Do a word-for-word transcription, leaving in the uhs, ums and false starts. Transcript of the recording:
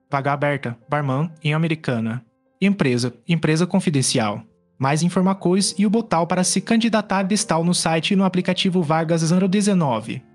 Vaga aberta, barman, em Americana. Empresa, empresa confidencial. Mais informações e o botão para se candidatar está no site e no aplicativo Vagas zero dezenove.